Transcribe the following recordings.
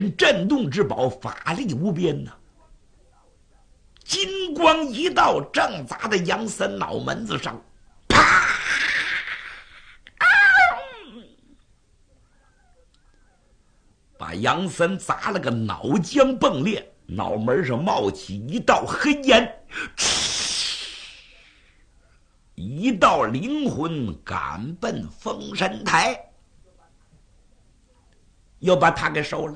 震动之宝，法力无边呐！金光一道，正砸在杨森脑门子上，啪！把杨森砸了个脑浆迸裂，脑门上冒起一道黑烟，一道灵魂赶奔封神台，又把他给收了。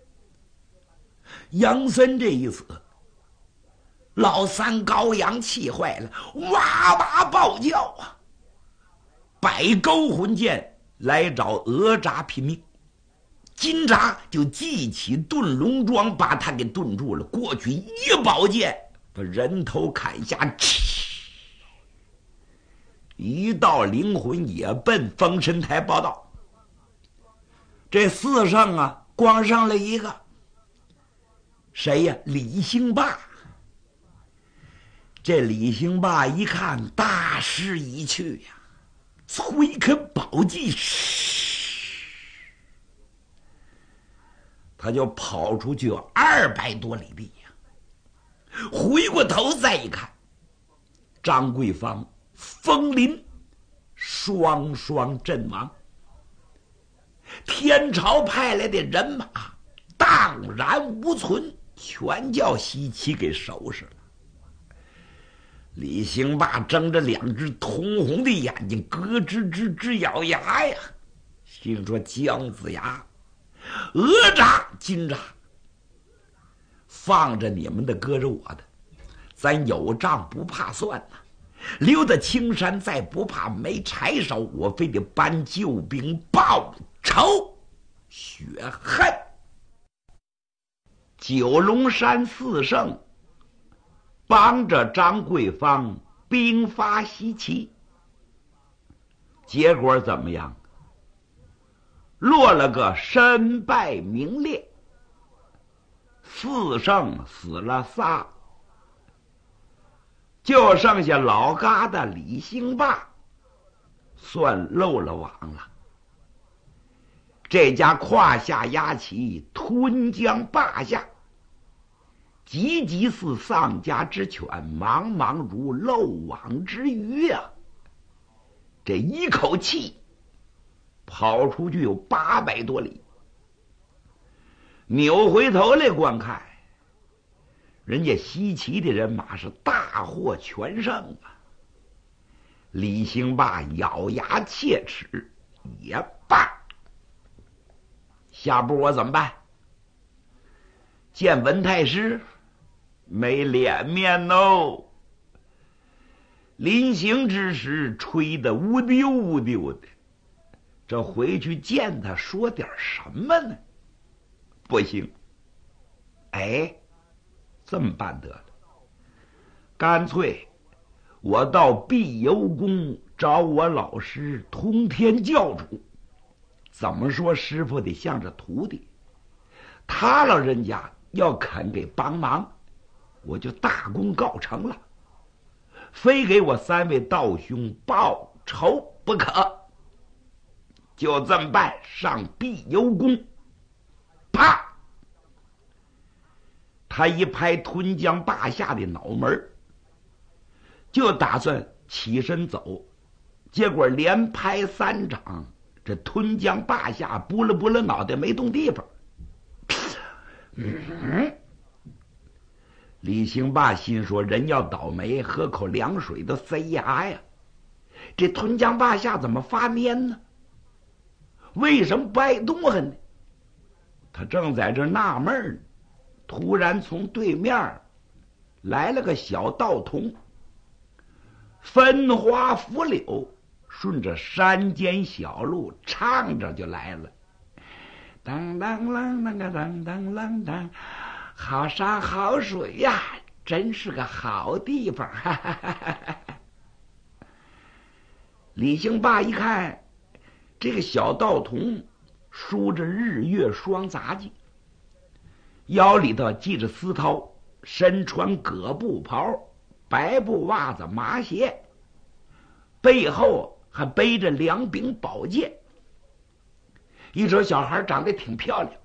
杨森这一死，老三高阳气坏了，哇哇暴叫啊！摆勾魂剑来找哪吒拼命，金吒就记起遁龙桩，把他给顿住了，过去一宝剑把人头砍下，一道灵魂也奔封神台报道。这四圣啊，光剩了一个，谁呀？李兴霸。这李兴霸一看大势已去呀，催开宝计，他就跑出去有200多里地呀。回过头再一看，张桂芳、风林双双阵亡，天朝派来的人马荡然无存，全叫西岐给收拾了。李兴霸睁着2只通红的眼睛，咯吱吱直咬牙呀，心说姜子牙、哪吒、金吒，放着你们的，搁着我的，咱有账不怕算呐。留在青山再不怕没柴烧，我非得搬救兵报仇雪恨。九龙山四圣帮着张桂芳兵发西岐，结果怎么样？落了个身败名裂，四圣死了仨，就剩下老疙瘩李兴霸算漏了网了。这家胯下压旗，吞江霸下，急急似丧家之犬，茫茫如漏网之鱼啊！这一口气跑出去有800多里，扭回头来观看，人家西岐的人马是大获全胜啊！李兴霸咬牙切齿，也罢，下步我怎么办？见文太师没脸面哦。临行之时吹得乌丢乌丢的，这回去见他说点什么呢？不行，哎，这么办得了，干脆我到碧游宫找我老师通天教主，怎么说师傅得向着徒弟，他老人家要肯给帮忙，我就大功告成了，非给我3位道兄报仇不可。就这么办，上碧游宫，啪！他一拍吞江霸下的脑门，就打算起身走，结果连拍3掌，这吞江霸下拨了拨了脑袋，没动地方。李兴霸心说，人要倒霉，喝口凉水都塞牙呀。这吞江霸下怎么发蔫呢？为什么不爱动弹呢？他正在这纳闷呢，突然从对面来了个小道童，分花拂柳，顺着山间小路唱着就来了。当当啷当个当当啷当，好山好水呀，真是个好地方。哈哈哈哈。李兴霸一看，这个小道童梳着日月双杂技，腰里头系着丝绦，身穿葛布袍，白布袜子麻鞋，背后还背着2柄宝剑。一说小孩长得挺漂亮，